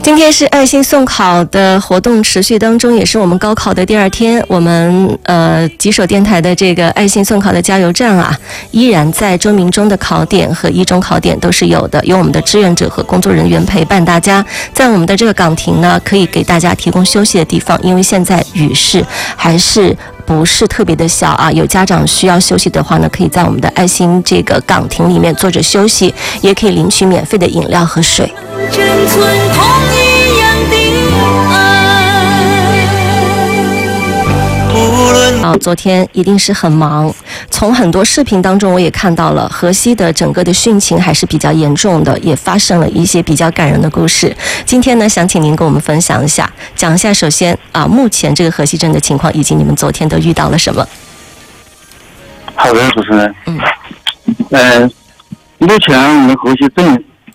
今天是爱心送考的活动持续当中，也是我们高考的第二天。我们吉首电台的这个爱心送考的加油站啊，依然在周明中的考点和一中考点都是有的，有我们的志愿者和工作人员陪伴大家。在我们的这个岗亭呢，可以给大家提供休息的地方，因为现在雨势还是不是特别的小啊，有家长需要休息的话呢，可以在我们的爱心这个岗亭里面坐着休息，也可以领取免费的饮料和水。昨天一定是很忙，从很多视频当中我也看到了河西的整个的汛情还是比较严重的，也发生了一些比较感人的故事。今天呢，想请您跟我们分享一下，讲一下首先目前这个河西镇的情况，以及你们昨天都遇到了什么。 好的，主持人。目前我们河西镇